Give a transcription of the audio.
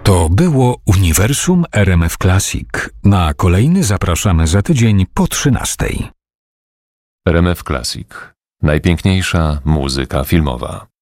To było Uniwersum RMF Classic. Na kolejny zapraszamy za tydzień po 13:00. RMF Classic. Najpiękniejsza muzyka filmowa.